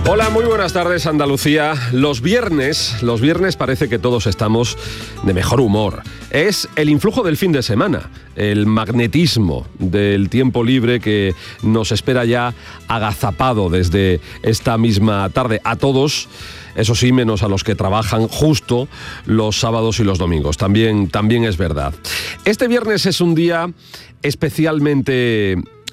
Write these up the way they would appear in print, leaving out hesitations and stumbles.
Hola, muy buenas tardes, Andalucía. Los viernes parece que todos estamos de mejor humor. Es el influjo del fin de semana, el magnetismo del tiempo libre que nos espera ya agazapado desde esta misma tarde a todos. Eso sí, menos a los que trabajan justo los sábados y los domingos. También es verdad. Este viernes es un día especialmente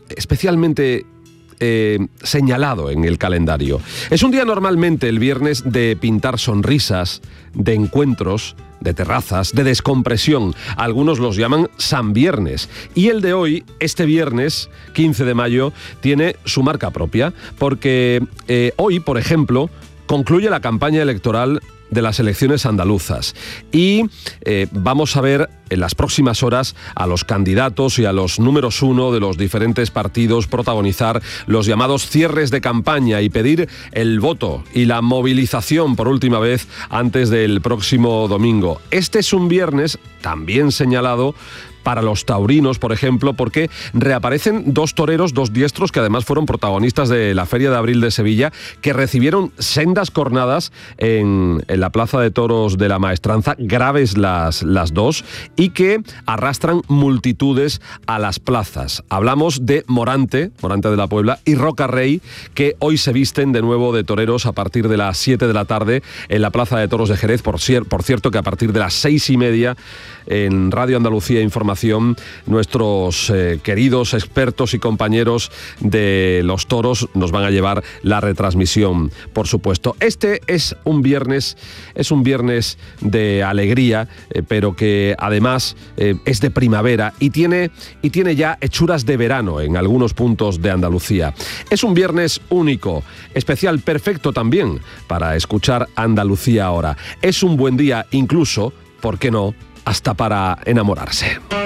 señalado en el calendario. Es un día normalmente el viernes de pintar sonrisas, de encuentros, de terrazas, de descompresión. Algunos los llaman San Viernes. Y el de hoy, este viernes, 15 de mayo, tiene su marca propia, porque hoy, por ejemplo, concluye la campaña electoral de las elecciones andaluzas y vamos a ver en las próximas horas a los candidatos y a los números uno de los diferentes partidos protagonizar los llamados cierres de campaña y pedir el voto y la movilización por última vez antes del próximo domingo. Este es un viernes también señalado para los taurinos, por ejemplo, porque reaparecen dos toreros, dos diestros, que además fueron protagonistas de la Feria de Abril de Sevilla, que recibieron sendas cornadas en la Plaza de Toros de la Maestranza, graves las dos, y que arrastran multitudes a las plazas. Hablamos de Morante de la Puebla, y Roca Rey, que hoy se visten de nuevo de toreros a partir de las 7 de la tarde en la Plaza de Toros de Jerez. Por cierto, que a partir de las 6:30 en Radio Andalucía Información, nuestros queridos expertos y compañeros de los toros nos van a llevar la retransmisión, por supuesto. Este es un viernes de alegría, pero que además es de primavera y tiene ya hechuras de verano en algunos puntos de Andalucía. Es un viernes único, especial, perfecto también para escuchar Andalucía ahora. Es un buen día incluso, ¿por qué no?, hasta para enamorarse.